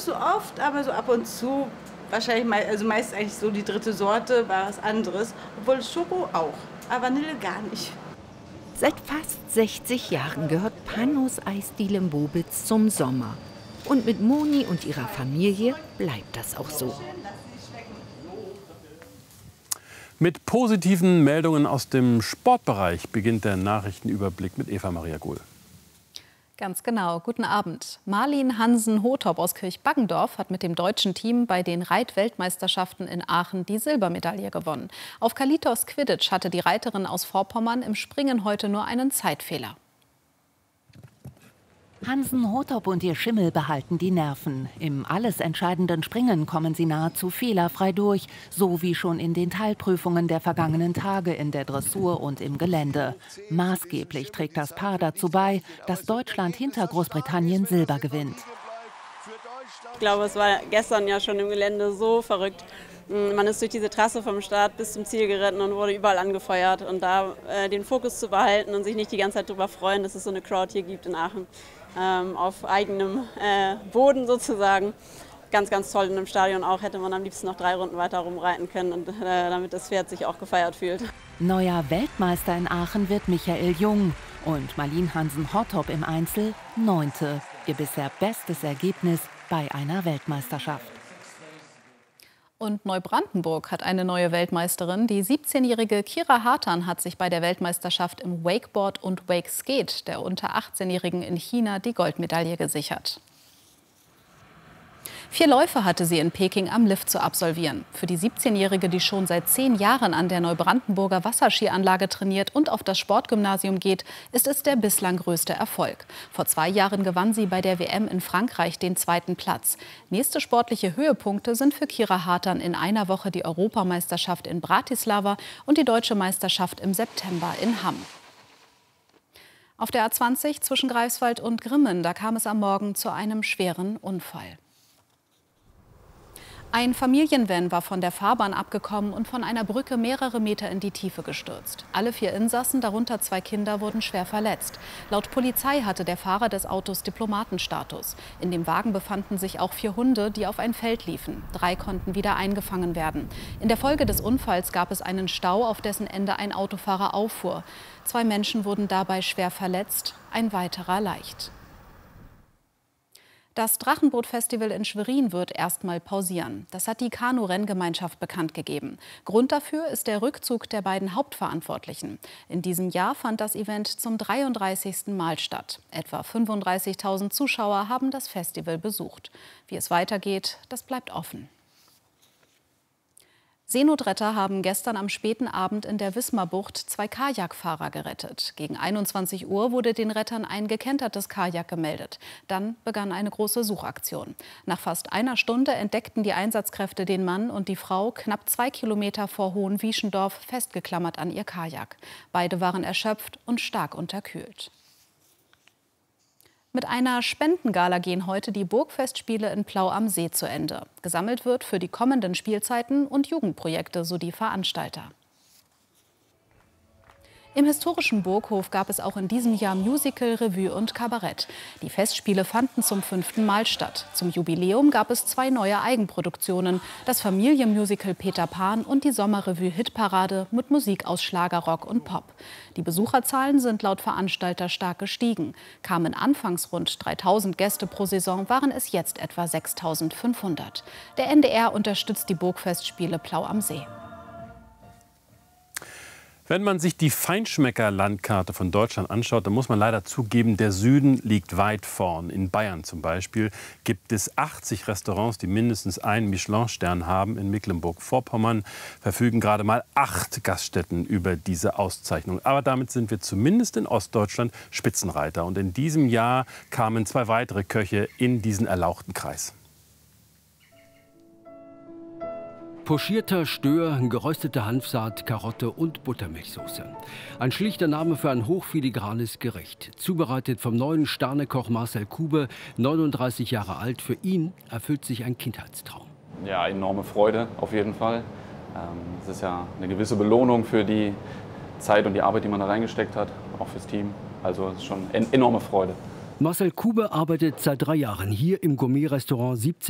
so oft, aber so ab und zu. Wahrscheinlich also meist eigentlich so die dritte Sorte, war was anderes. Obwohl Schoko auch, aber Vanille gar nicht. Seit fast 60 Jahren gehört Panos Eisdiele in Bobitz zum Sommer. Und mit Moni und ihrer Familie bleibt das auch so. Mit positiven Meldungen aus dem Sportbereich beginnt der Nachrichtenüberblick mit Eva Maria Gohl. Ganz genau. Guten Abend. Marlin Hansen-Hotop aus Kirchbaggendorf hat mit dem deutschen Team bei den Reitweltmeisterschaften in Aachen die Silbermedaille gewonnen. Auf Kalitos Quidditch hatte die Reiterin aus Vorpommern im Springen heute nur einen Zeitfehler. Hansen-Hotop und ihr Schimmel behalten die Nerven. Im alles entscheidenden Springen kommen sie nahezu fehlerfrei durch, so wie schon in den Teilprüfungen der vergangenen Tage in der Dressur und im Gelände. Maßgeblich trägt das Paar dazu bei, dass Deutschland hinter Großbritannien Silber gewinnt. Ich glaube, es war gestern ja schon im Gelände so verrückt. Man ist durch diese Trasse vom Start bis zum Ziel geritten und wurde überall angefeuert. Und da den Fokus zu behalten und sich nicht die ganze Zeit darüber freuen, dass es so eine Crowd hier gibt in Aachen, auf eigenem Boden sozusagen. Ganz, ganz toll in einem Stadion auch. Hätte man am liebsten noch 3 Runden weiter rumreiten können, und, damit das Pferd sich auch gefeiert fühlt. Neuer Weltmeister in Aachen wird Michael Jung und Marlin Hansen-Hotop im Einzel 9. Ihr bisher bestes Ergebnis bei einer Weltmeisterschaft. Und Neubrandenburg hat eine neue Weltmeisterin. Die 17-jährige Kira Hartan hat sich bei der Weltmeisterschaft im Wakeboard und Wakeskate der unter 18-Jährigen in China die Goldmedaille gesichert. 4 Läufe hatte sie in Peking am Lift zu absolvieren. Für die 17-Jährige, die schon seit 10 Jahren an der Neubrandenburger Wasserskianlage trainiert und auf das Sportgymnasium geht, ist es der bislang größte Erfolg. Vor 2 Jahren gewann sie bei der WM in Frankreich den 2. Platz. Nächste sportliche Höhepunkte sind für Kira Hartan in einer Woche die Europameisterschaft in Bratislava und die Deutsche Meisterschaft im September in Hamm. Auf der A20 zwischen Greifswald und Grimmen, da kam es am Morgen zu einem schweren Unfall. Ein Familienvan war von der Fahrbahn abgekommen und von einer Brücke mehrere Meter in die Tiefe gestürzt. Alle 4 Insassen, darunter 2 Kinder, wurden schwer verletzt. Laut Polizei hatte der Fahrer des Autos Diplomatenstatus. In dem Wagen befanden sich auch 4 Hunde, die auf ein Feld liefen. 3 konnten wieder eingefangen werden. In der Folge des Unfalls gab es einen Stau, auf dessen Ende ein Autofahrer auffuhr. 2 Menschen wurden dabei schwer verletzt, ein weiterer leicht. Das Drachenboot-Festival in Schwerin wird erstmal pausieren. Das hat die Kanu-Renngemeinschaft bekannt gegeben. Grund dafür ist der Rückzug der beiden Hauptverantwortlichen. In diesem Jahr fand das Event zum 33. Mal statt. Etwa 35.000 Zuschauer haben das Festival besucht. Wie es weitergeht, das bleibt offen. Seenotretter haben gestern am späten Abend in der Wismarbucht 2 Kajakfahrer gerettet. Gegen 21 Uhr wurde den Rettern ein gekentertes Kajak gemeldet. Dann begann eine große Suchaktion. Nach fast einer Stunde entdeckten die Einsatzkräfte den Mann und die Frau knapp 2 Kilometer vor Hohenwieschendorf festgeklammert an ihr Kajak. Beide waren erschöpft und stark unterkühlt. Mit einer Spendengala gehen heute die Burgfestspiele in Plau am See zu Ende. Gesammelt wird für die kommenden Spielzeiten und Jugendprojekte, so die Veranstalter. Im historischen Burghof gab es auch in diesem Jahr Musical, Revue und Kabarett. Die Festspiele fanden zum 5. Mal statt. Zum Jubiläum gab es 2 neue Eigenproduktionen, das Familienmusical Peter Pan und die Sommerrevue Hitparade mit Musik aus Schlager, Rock und Pop. Die Besucherzahlen sind laut Veranstalter stark gestiegen. Kamen anfangs rund 3.000 Gäste pro Saison, waren es jetzt etwa 6.500. Der NDR unterstützt die Burgfestspiele Plau am See. Wenn man sich die Feinschmecker-Landkarte von Deutschland anschaut, dann muss man leider zugeben, der Süden liegt weit vorn. In Bayern zum Beispiel gibt es 80 Restaurants, die mindestens einen Michelin-Stern haben. In Mecklenburg-Vorpommern verfügen gerade mal 8 Gaststätten über diese Auszeichnung. Aber damit sind wir zumindest in Ostdeutschland Spitzenreiter. Und in diesem Jahr kamen 2 weitere Köche in diesen erlauchten Kreis. Pochierter Stör, geröstete Hanfsaat, Karotte und Buttermilchsoße. Ein schlichter Name für ein hochfiligranes Gericht. Zubereitet vom neuen Sternekoch Marcel Kube, 39 Jahre alt. Für ihn erfüllt sich ein Kindheitstraum. Ja, enorme Freude auf jeden Fall. Es ist ja eine gewisse Belohnung für die Zeit und die Arbeit, die man da reingesteckt hat, auch fürs Team. Also es ist schon eine enorme Freude. Marcel Kube arbeitet seit 3 Jahren hier im Gourmet-Restaurant 17.